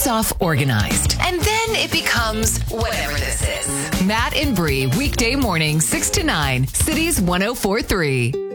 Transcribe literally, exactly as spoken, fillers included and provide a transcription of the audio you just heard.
off organized. And then it becomes whatever this is. Matt and Bree, weekday morning, six to nine, Cities one oh four three.